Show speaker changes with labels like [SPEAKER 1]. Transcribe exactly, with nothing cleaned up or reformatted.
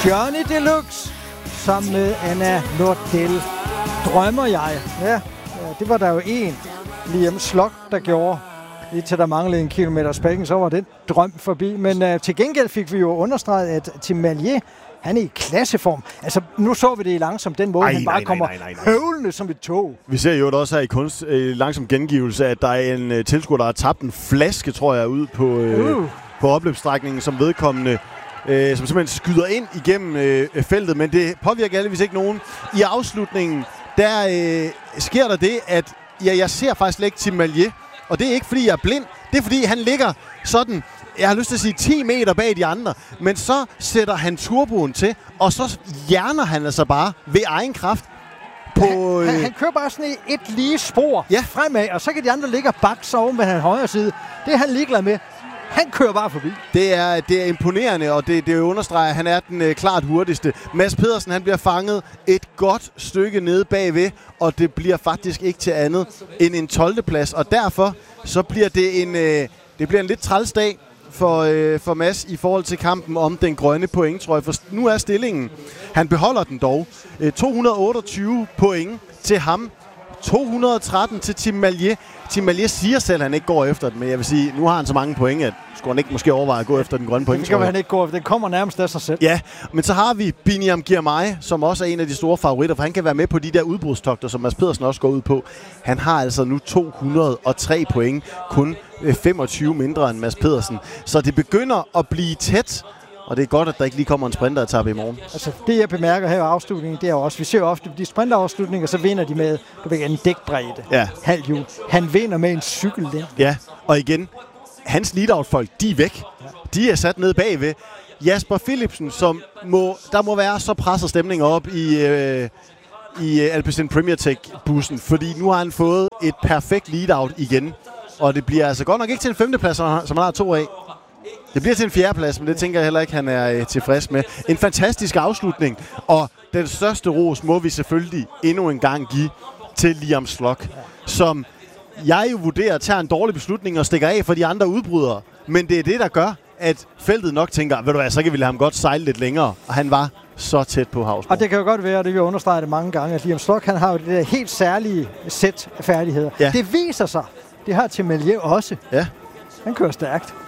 [SPEAKER 1] Johnny Deluxe sammen med Anna Nordell. Drømmer jeg. Ja, ja, det var der jo en Liam Slock, der gjorde. Lige til der manglede en kilometer spækken, så var den drøm forbi. Men uh, til gengæld fik vi jo understreget, at Tim Merlier, han er i klasseform. Altså, nu så vi det i langsomt den måde, ej, han bare nej, kommer nej, nej, nej. høvlende som et tog.
[SPEAKER 2] Vi ser jo også her i kunst øh, langsom gengivelse, at der er en øh, tilskuer, der har tabt en flaske, tror jeg, ud på, øh, uh. på opløbsstrækningen, som vedkommende, øh, som simpelthen skyder ind igennem øh, feltet. Men det påvirker alligevis ikke nogen. I afslutningen, der øh, sker der det, at ja, jeg ser faktisk slet ikke Tim Merlier. Og det er ikke, fordi jeg er blind. Det er, fordi han ligger sådan, jeg har lyst til at sige, ti meter bag de andre. Men så sætter han turboen til, og så hjerner han altså bare ved egen kraft. På,
[SPEAKER 1] han, han, han kører bare sådan et, et lige spor ja. fremad, og så kan de andre ligge og bakke sig oven ved hans højre side. Det er han ligeglad med. Han kører bare forbi.
[SPEAKER 2] Det er, det er imponerende, og det, det understreger, at han er den øh, klart hurtigste. Mads Pedersen, han bliver fanget et godt stykke nede bagved, og det bliver faktisk ikke til andet end en tolvte plads. Og derfor så bliver det en, øh, det bliver en lidt træls dag for, øh, for Mads i forhold til kampen om den grønne pointtrøje. For nu er stillingen, han beholder den dog. Øh, to hundrede og otteogtyve point til ham. to hundrede og tretten til Tim Merlier. Tim Merlier siger selv, at han ikke går efter den, men jeg vil sige, nu har han så mange point, at skulle han ikke måske overveje at gå efter den grønne point.
[SPEAKER 1] Det skal han ikke gå efter. Det kommer nærmest af sig selv.
[SPEAKER 2] Ja, men så har vi Biniam Girmay, som også er en af de store favoritter, for han kan være med på de der udbrudstogter, som Mads Pedersen også går ud på. Han har altså nu to hundrede og tre point, kun femogtyve mindre end Mads Pedersen. Så det begynder at blive tæt. Og det er godt, at der ikke lige kommer en sprinteretappe i morgen.
[SPEAKER 1] Altså, det jeg bemærker her i afslutningen, det er også, vi ser jo ofte de sprinterafslutninger, så vinder de med, du ved, en dækbredde.
[SPEAKER 2] Ja.
[SPEAKER 1] Halv hjul. Han vinder med en cykellængde.
[SPEAKER 2] Ja, og igen, hans lead-out-folk, de er væk. Ja. De er sat ned bagved. Jasper Philipsen, som må, der må være så presset stemning op i, øh, i Alpecin Premier Tech-bussen, fordi nu har han fået et perfekt lead-out igen. Og det bliver altså godt nok ikke til en femteplads, som han har to af. Det bliver til en fjerdeplads, men det tænker jeg heller ikke, han er øh, tilfreds med. En fantastisk afslutning, og den største ros må vi selvfølgelig endnu en gang give til Liam Slock, som jeg jo vurderer tager en dårlig beslutning og stikker af for de andre udbrydere. Men det er det, der gør, at feltet nok tænker, ved du hvad, så kan vi lade ham godt sejle lidt længere. Og han var så tæt på Havsborg.
[SPEAKER 1] Og det kan jo godt være, og det vil jeg understrege det mange gange, at Liam Slock, han har jo det der helt særlige sæt af færdigheder. Ja. Det viser sig, det har Tim Merlier også.
[SPEAKER 2] Ja.
[SPEAKER 1] Han kører stærkt.